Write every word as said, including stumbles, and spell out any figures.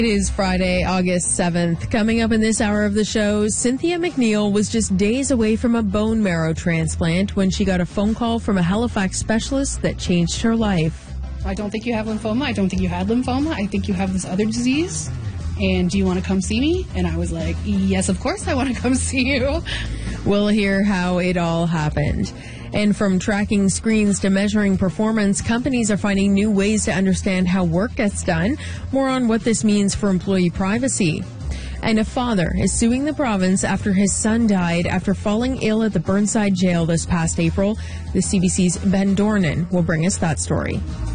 It is Friday, August seventh. Coming up in this hour of the show, Cynthia McNeil was just days away from a bone marrow transplant when she got a phone call from a Halifax specialist that changed her life. I don't think you have lymphoma. I don't think you had lymphoma. I think you have this other disease. And do you want to come see me? And I was like, yes, of course I want to come see you. We'll hear how it all happened. And from tracking screens to measuring performance, companies are finding new ways to understand how work gets done. More on what this means for employee privacy. And a father is suing the province after his son died after falling ill at the Burnside jail this past April. The C B C's Ben Dornan will bring us that story.